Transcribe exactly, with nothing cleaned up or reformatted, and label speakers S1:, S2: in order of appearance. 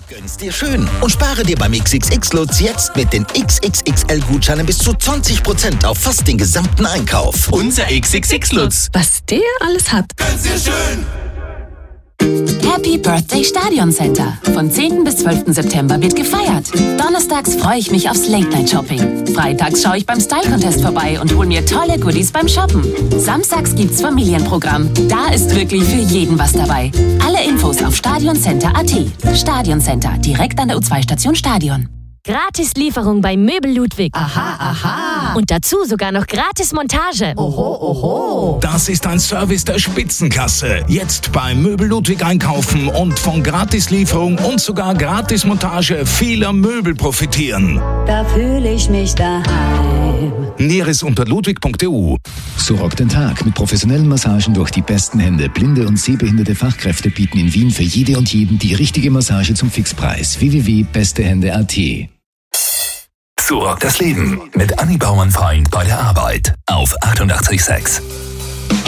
S1: Gönn's dir schön und spare dir beim X X X-Lutz jetzt mit den X X X L-Gutscheinen bis zu zwanzig Prozent auf fast den gesamten Einkauf.
S2: Unser X X X-Lutz.
S3: Was der alles hat.
S2: Gönn's dir schön.
S4: Happy Birthday Stadion Center. Von zehnten bis zwölften September wird gefeiert. Donnerstags freue ich mich aufs Late-Night-Shopping. Freitags schaue ich beim Style-Contest vorbei und hole mir tolle Goodies beim Shoppen. Samstags gibt's Familienprogramm. Da ist wirklich für jeden was dabei. Alle Infos auf stadioncenter punkt at. Stadion Center, direkt an der U zwei Station Stadion.
S5: Gratis-Lieferung bei Möbel Ludwig.
S6: Aha, aha.
S5: Und dazu sogar noch Gratis-Montage.
S6: Oho, oho.
S7: Das ist ein Service der Spitzenklasse. Jetzt bei Möbel Ludwig einkaufen und von Gratislieferung und sogar Gratismontage vieler Möbel profitieren.
S8: Da fühle ich mich daheim.
S7: Näheres unter ludwig punkt e u.
S9: So rockt den Tag mit professionellen Massagen durch die besten Hände. Blinde und sehbehinderte Fachkräfte bieten in Wien für jede und jeden die richtige Massage zum Fixpreis. w w w punkt beste hände punkt at.
S2: So rockt das Leben mit Anni Bauernfreund bei der Arbeit auf achtundachtzig Komma sechs.